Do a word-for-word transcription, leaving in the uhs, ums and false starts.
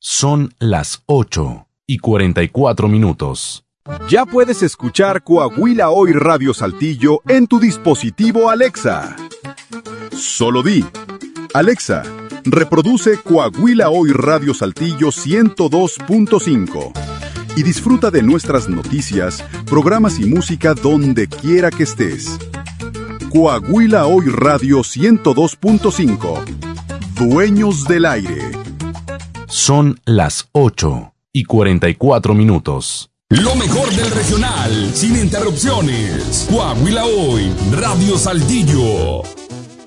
Son las ocho y cuarenta y cuatro minutos. Ya puedes escuchar Coahuila Hoy Radio Saltillo en tu dispositivo Alexa. Solo di: Alexa, reproduce Coahuila Hoy Radio Saltillo ciento dos punto cinco y disfruta de nuestras noticias, programas y música donde quiera que estés. Coahuila Hoy Radio ciento dos punto cinco. Dueños del aire. Son las ocho y cuarenta y cuatro minutos. Lo mejor del regional, sin interrupciones. Coahuila Hoy, Radio Saltillo.